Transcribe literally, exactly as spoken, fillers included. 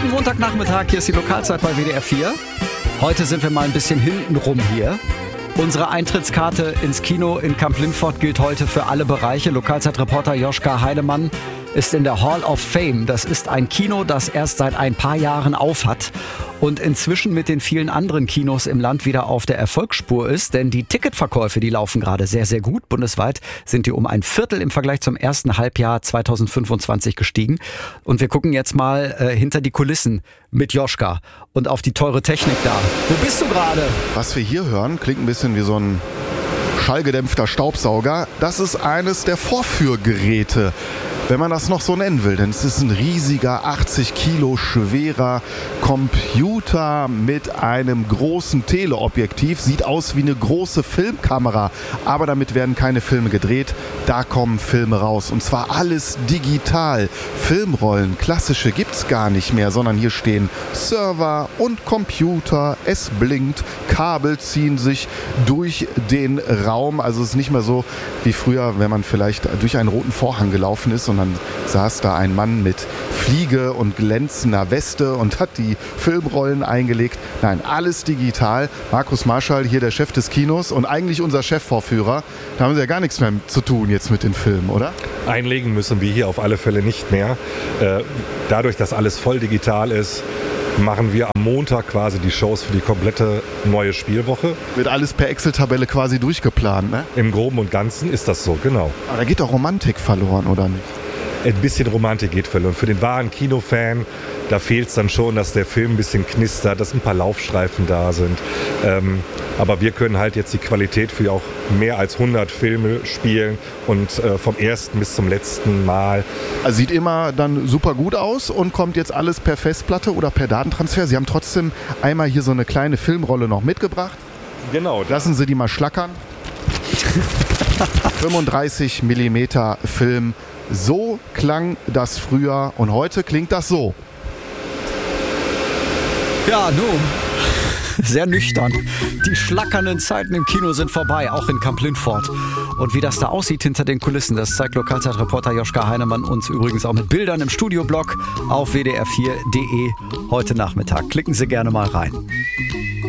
Guten Montagnachmittag, hier ist die Lokalzeit bei W D R vier. Heute sind wir mal ein bisschen hintenrum hier. Unsere Eintrittskarte ins Kino in Kamp-Lintfort gilt heute für alle Bereiche. Lokalzeitreporter Joschka Heinemann ist in der Hall of Fame. Das ist ein Kino, das erst seit ein paar Jahren auf hat und inzwischen mit den vielen anderen Kinos im Land wieder auf der Erfolgsspur ist. Denn die Ticketverkäufe, die laufen gerade sehr, sehr gut. Bundesweit sind die um ein Viertel im Vergleich zum ersten Halbjahr zweitausendfünfundzwanzig gestiegen. Und wir gucken jetzt mal äh, hinter die Kulissen mit Joschka und auf die teure Technik da. Wo bist du gerade? Was wir hier hören, klingt ein bisschen wie so ein schallgedämpfter Staubsauger. Das ist eines der Vorführgeräte, wenn man das noch so nennen will. Denn es ist ein riesiger, achtzig Kilo schwerer Computer mit einem großen Teleobjektiv. Sieht aus wie eine große Filmkamera. Aber damit werden keine Filme gedreht. Da kommen Filme raus. Und zwar alles digital. Filmrollen, klassische, gibt's gar nicht mehr. Sondern hier stehen Server und Computer. Es blinkt. Kabel ziehen sich durch den Raum. Also es ist nicht mehr so wie früher, wenn man vielleicht durch einen roten Vorhang gelaufen ist und dann saß da ein Mann mit Fliege und glänzender Weste und hat die Filmrollen eingelegt. Nein, alles digital. Markus Marschall, hier der Chef des Kinos und eigentlich unser Chefvorführer. Da haben Sie ja gar nichts mehr zu tun jetzt mit den Filmen, oder? Einlegen müssen wir hier auf alle Fälle nicht mehr. Äh, dadurch, dass alles voll digital ist, machen wir am Montag quasi die Shows für die komplette neue Spielwoche. Wird alles per Excel-Tabelle quasi durchgeplant, ne? Im Groben und Ganzen ist das so, genau. Aber da geht doch Romantik verloren, oder nicht? Ein bisschen Romantik geht verloren. Für den wahren Kinofan, da fehlt es dann schon, dass der Film ein bisschen knistert, dass ein paar Laufstreifen da sind. Ähm, aber wir können halt jetzt die Qualität für auch mehr als hundert Filme spielen und äh, vom ersten bis zum letzten Mal. Also sieht immer dann super gut aus und kommt jetzt alles per Festplatte oder per Datentransfer. Sie haben trotzdem einmal hier so eine kleine Filmrolle noch mitgebracht. Genau. Lassen Sie die mal schlackern. fünfunddreißig Millimeter Film. So klang das früher und heute klingt das so. Ja, nun, sehr nüchtern. Die schlackernden Zeiten im Kino sind vorbei, auch in Kamp-Lintfort. Und wie das da aussieht hinter den Kulissen, das zeigt Lokalzeitreporter Joschka Heinemann uns übrigens auch mit Bildern im Studioblog auf w d r vier punkt d e heute Nachmittag. Klicken Sie gerne mal rein.